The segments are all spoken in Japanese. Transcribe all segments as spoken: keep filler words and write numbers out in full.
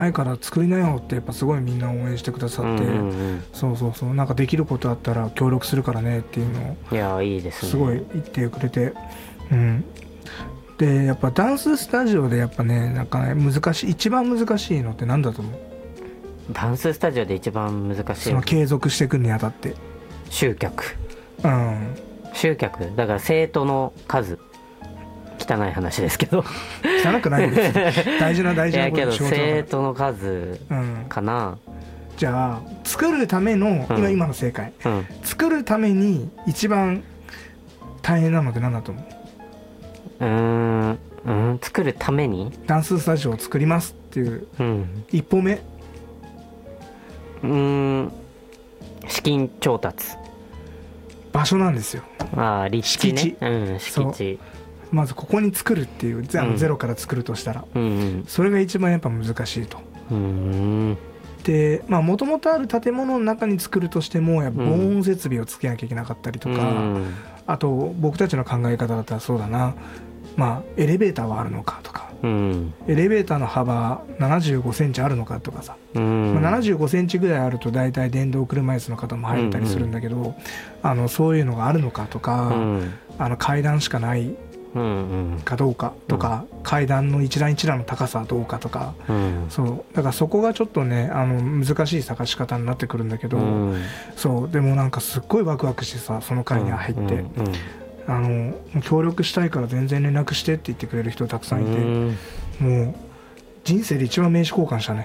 ないから作りなよってやっぱすごいみんな応援してくださって、 うんうんうん、 そうそうそう、なんかできることあったら協力するからねっていうのをいやいいですね、 すごい言ってくれて、うん、でやっぱダンススタジオでやっぱね、なんかね難しい、一番難しいのって何だと思う？ ダンススタジオで一番難しいその継続していくにあたって。 集客。 うん、 集客だから生徒の数、汚い話ですけど汚くないです大事な大事なこといやけど仕事だから。 生徒の数かな、 うん、じゃあ作るための、 うん、 今今の正解、 うん、 作るために一番大変なのって何だと思う？ うーん、うん、作るためにダンススタジオを作りますっていう一歩目。 うん、うーん、資金調達。 場所なんですよ。 ああ、立地ね。 敷地、 うん、敷地。 まずここに作るっていう、あのゼロから作るとしたら、 うんうん、 それが一番やっぱ難しいと。 うん、 でまあもともとある建物の中に作るとしてもやっぱ防音設備をつけなきゃいけなかったりとか、うん、あと僕たちの考え方だったらそうだな、まあエレベーターはあるのかとか、うん、エレベーターの幅ななじゅうごセンチあるのかとかさ、うん、まあ、ななじゅうごセンチぐらいあると大体電動車椅子の方も入ったりするんだけど、うんうん、あのそういうのがあるのかとか、うん、あの階段しかないかどうかとか、うん、階段の一段一段の高さはどうかとか、うん、そうだからそこがちょっとね、あの難しい探し方になってくるんだけど、うん、そうでもなんかすっごいワクワクしてさ、その会に入って、うんうんうん、あの協力したいから全然連絡してって言ってくれる人たくさんいて、うん、もう人生で一番名刺交換したね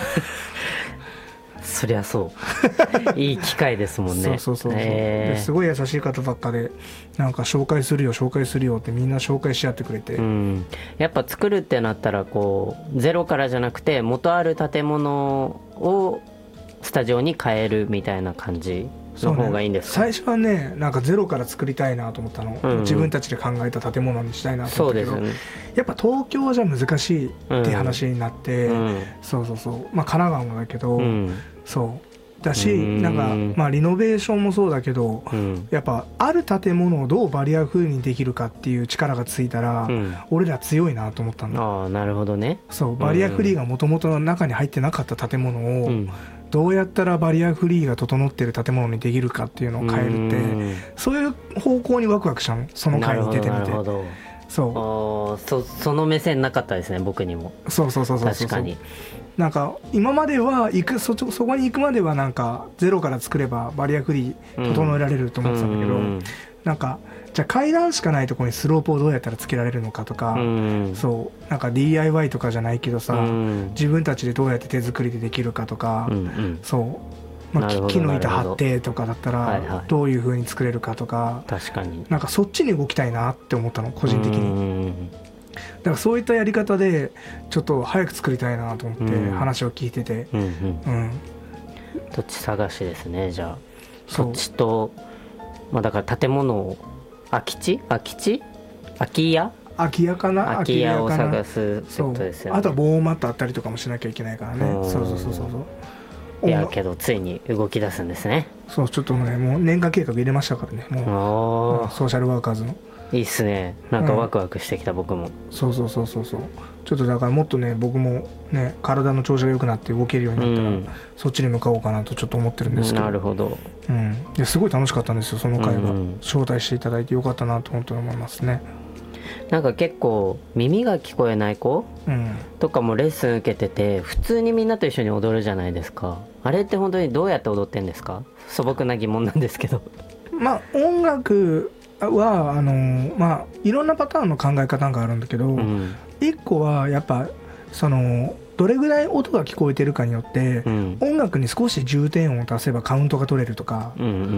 そりゃそういい機会ですもんねそうそうそうそう、えー、ですごい優しい方ばっかで、なんか紹介するよ紹介するよってみんな紹介し合ってくれて、うん、 やっぱ作るってなったらこうゼロからじゃなくて元ある建物をスタジオに変えるみたいな感じの方がいいんですか？ ね、最初はね、なんかゼロから作りたいなと思ったの、うんうん、自分たちで考えた建物にしたいなと思ったけど、そうです、ね、やっぱ東京じゃ難しいっていう話になって、うんうん、そうそうそう、まあ神奈川もだけど、うん、そうだし、なんかまあリノベーションもそうだけど、うん、やっぱある建物をどうバリアフリーにできるかっていう力がついたら、うん、俺ら強いなと思ったんだ。 ああ、なるほどね。 そう、バリアフリーがもともと中に入ってなかった建物を、うん、どうやったらバリアフリーが整っている建物にできるかっていうのを変えるって、うん、そういう方向にワクワクしたの、その回に出てみて。なるほど、 そう、そ, その目線なかったですね、僕にも。 そうそうそうそうそう、確かに。なんか今までは行く そ, そこに行くまではなんかゼロから作ればバリアフリー整えられると思ってたんだけど、うん、なんかじゃあ階段しかないところにスロープをどうやったらつけられるのかとか、うん、そうなんか ディーアイワイ とかじゃないけどさ、うん、自分たちでどうやって手作りでできるかとか、うんうん、そう、まあ、木の板張ってとかだったらどういう風に作れるかとか、 確かになんかそっちに動きたいなって思ったの、個人的に。うん、だからそういったやり方でちょっと早く作りたいなと思って話を聞いてて、うんうんうん、 土地探しですね。じゃあ土地と、まあ、だから建物を空き地空き地空き家空き家かな空き家を探すってことですよね。 あとは防音マットあったりとかもしなきゃいけないからね。そうそうそうそう。 いやけどついに動き出すんですね。 そう、ちょっとねもう年間計画入れましたからね、もう、うん、ソーシャルワーカーズの。 いいっすね、なんかワクワクしてきた、うん、僕も。 そうそうそうそうそう、ちょっとだからもっとね僕もね体の調子が良くなって動けるようになったら、うん、そっちに向かおうかなとちょっと思ってるんですけど。 なるほど、 うん、いやすごい楽しかったんですよ、その会が、うん、招待していただいてよかったなと本当に思いますね。 なんか結構耳が聞こえない子、うん、とかもレッスン受けてて普通にみんなと一緒に踊るじゃないですか。あれって本当にどうやって踊ってんですか？素朴な疑問なんですけど。 まあ音楽はあのまあいろんなパターンの考え方があるんだけど、うん、いっこはやっぱそのどれぐらい音が聞こえてるかによって、うん、音楽に少し重点を出せばカウントが取れるとか、うんうんうんうん、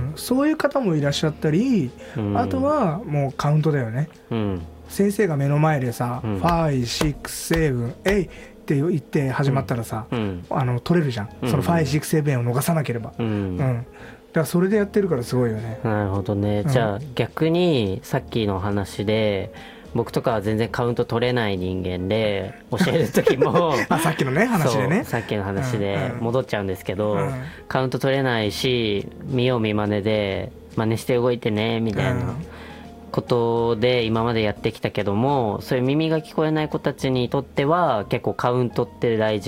そういう方もいらっしゃったり、うん、あとはもうカウントだよね、うん、先生が目の前でさ、うん、ご、ろく、なな、はちって言って始まったらさ、うん、あの取れるじゃん、うん、そのご、ろく、ななを逃さなければ、うんうん、だからそれでやってるからすごいよね。 なるほどね、うん、じゃあ逆にさっきの話で僕とかは全然カウント取れない人間で教える時もあさっきのね話でね、 さっきの話で戻っちゃうんですけど、うんうん、カウント取れないし見よう見まねで真似して動いてねみたいなことで今までやってきたけども、そういう耳が聞こえない子たちにとっては結構カウントって大事